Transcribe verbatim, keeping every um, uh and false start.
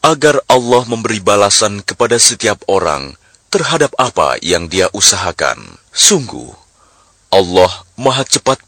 agar Allah memberi balasan kepada setiap orang terhadap apa yang dia usahakan. Sungguh, Allah Maha Cepat